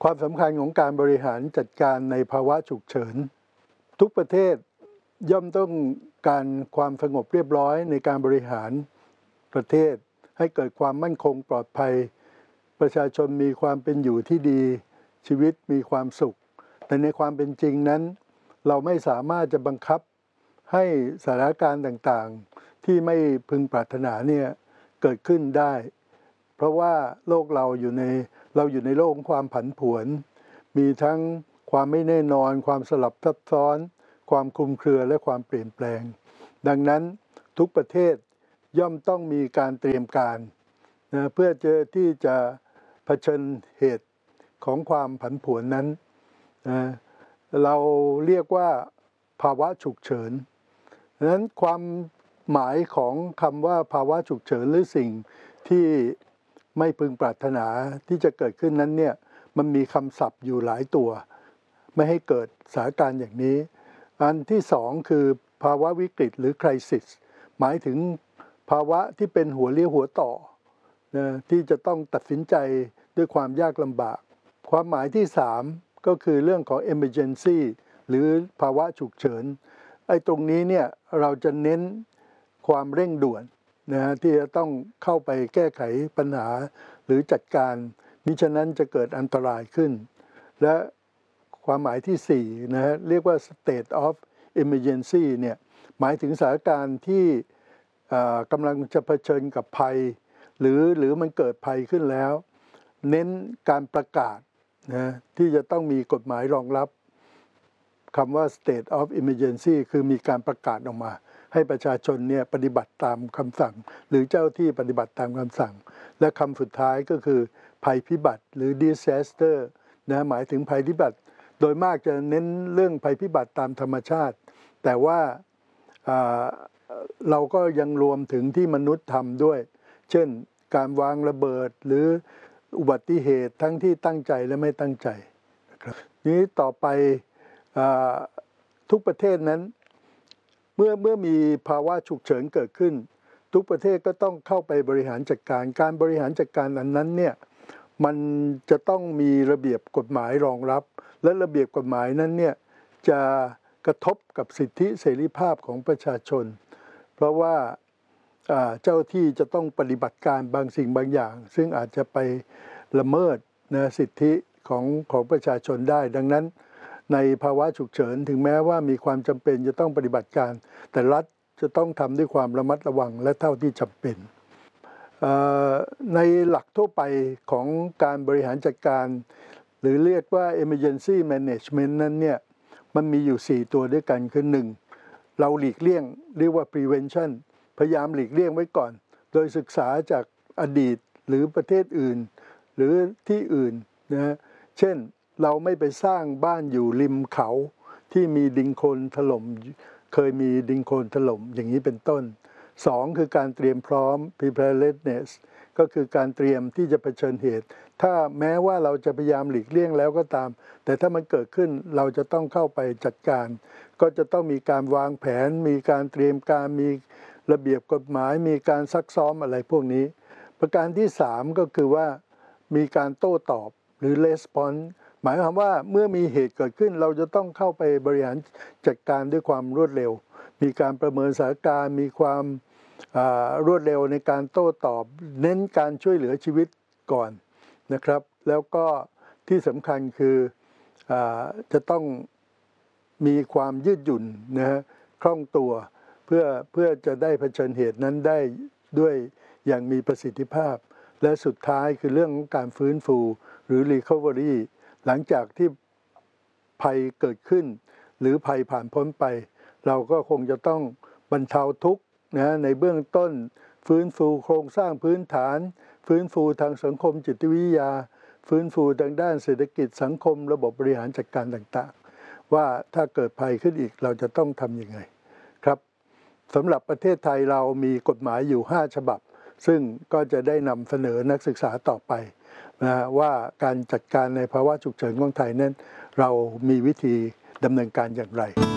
ความสำคัญของการบริหารจัดการในภาวะฉุกเฉินทุกประเทศย่อมต้องการความสงบเรียบร้อยในการบริหารประเทศให้เกิดความมั่นคงปลอดภัยประชาชนมีความเป็นอยู่ที่ดีชีวิตมีความสุขแต่ในความเป็นจริงนั้นเราไม่สามารถจะบังคับให้สถานการณ์ต่างๆที่ไม่พึงปรารถนาเนี่ยเกิดขึ้นได้เพราะว่าโลกเราอยู่ในโลกของความผันผวนมีทั้งความไม่แน่นอนความสลับซับซ้อนความคลุมเครือและความเปลี่ยนแปลงดังนั้นทุกประเทศย่อมต้องมีการเตรียมการนะเพื่อที่จะเผชิญเหตุของความผันผวนนั้นนะเราเรียกว่าภาวะฉุกเฉินดังนั้นความหมายของคำว่าภาวะฉุกเฉินหรือสิ่งที่ไม่พึงปรารถนาที่จะเกิดขึ้นนั้นเนี่ยมันมีคำศัพท์อยู่หลายตัวไม่ให้เกิดสถานการณ์อย่างนี้อันที่สองคือภาวะวิกฤตหรือ crisis หมายถึงภาวะที่เป็นหัวเลี้ยวหัวต่อนะที่จะต้องตัดสินใจด้วยความยากลำบากความหมายที่สามก็คือเรื่องของ emergency หรือภาวะฉุกเฉินไอ้ตรงนี้เนี่ยเราจะเน้นความเร่งด่วนนะที่จะต้องเข้าไปแก้ไขปัญหาหรือจัดการมิฉะนั้นจะเกิดอันตรายขึ้นและความหมายที่สี่นะฮะเรียกว่า state of emergency เนี่ยหมายถึงสถานการณ์ที่กำลังจะเผชิญกับภัยหรือมันเกิดภัยขึ้นแล้วเน้นการประกาศนะที่จะต้องมีกฎหมายรองรับคำว่า state of emergency คือมีการประกาศออกมาให้ประชาชนเนี่ยปฏิบัติตามคำสั่งหรือเจ้าที่ปฏิบัติตามคำสั่งและคำสุดท้ายก็คือภัยพิบัติหรือ disaster นะหมายถึงภัยพิบัติโดยมากจะเน้นเรื่องภัยพิบัติตามธรรมชาติแต่ว่าเราก็ยังรวมถึงที่มนุษย์ทำด้วยเช่นการวางระเบิดหรืออุบัติเหตุทั้งที่ตั้งใจและไม่ตั้งใจนะครับนี้ต่อไปทุกประเทศนั้นเมื่อมีภาวะฉุกเฉินเกิดขึ้นทุกประเทศก็ต้องเข้าไปบริหารจัดการการบริหารจัดการอันนั้นเนี่ยมันจะต้องมีระเบียบกฎหมายรองรับและระเบียบกฎหมายนั้นเนี่ยจะกระทบกับสิทธิเสรีภาพของประชาชนเพราะว่าเจ้าที่จะต้องปฏิบัติการบางสิ่งบางอย่างซึ่งอาจจะไปละเมิดนะสิทธิของประชาชนได้ดังนั้นในภาวะฉุกเฉินถึงแม้ว่ามีความจำเป็นจะต้องปฏิบัติการแต่รัฐจะต้องทำด้วยความระมัดระวังและเท่าที่จำเป็นในหลักทั่วไปของการบริหารจัดการหรือเรียกว่า emergency management นั้นเนี่ยมันมีอยู่4ตัวด้วยกันคือ1เราหลีกเลี่ยงเรียกว่า prevention พยายามหลีกเลี่ยงไว้ก่อนโดยศึกษาจากอดีตหรือประเทศอื่นหรือที่อื่นนะเช่นเราไม่ไปสร้างบ้านอยู่ริมเขาที่มีดินโคลนถล่มเคยมีดินโคลนถล่มอย่างนี้เป็นต้น2คือการเตรียมพร้อม preparedness ก็คือการเตรียมที่จะเผชิญเหตุถ้าแม้ว่าเราจะพยายามหลีกเลี่ยงแล้วก็ตามแต่ถ้ามันเกิดขึ้นเราจะต้องเข้าไปจัดการก็จะต้องมีการวางแผนมีการเตรียมการมีระเบียบกฎหมายมีการซักซ้อมอะไรพวกนี้ประการที่3ก็คือว่ามีการโต้ตอบหรือ response หมายความว่าเมื่อมีเหตุเกิดขึ้นเราจะต้องเข้าไปบริหารจัดการด้วยความรวดเร็วมีการประเมินสถานการณ์มีความรวดเร็วในการโต้ตอบเน้นการช่วยเหลือชีวิตก่อนนะครับแล้วก็ที่สำคัญคือจะต้องมีความยืดหยุ่นนะฮะคล่องตัวเพื่อจะได้เผชิญเหตุนั้นได้ด้วยอย่างมีประสิทธิภาพและสุดท้ายคือเรื่องของการฟื้นฟูหรือ recovery หลังจากที่ภัยเกิดขึ้นหรือภัยผ่านพ้นไปเราก็คงจะต้องบรรเทาทุกข์นะในเบื้องต้นฟื้นฟูโครงสร้างพื้นฐานฟื้นฟูทางสังคมจิตวิทยาฟื้นฟูทางด้านเศรษฐกิจสังคมระบบบริหารจัดการต่างๆว่าถ้าเกิดภัยขึ้นอีกเราจะต้องทำยังไงครับสำหรับประเทศไทยเรามีกฎหมายอยู่5ฉบับซึ่งก็จะได้นำเสนอนักศึกษาต่อไปนะว่าการจัดการในภาวะฉุกเฉินของไทยนั้นเรามีวิธีดำเนินการอย่างไร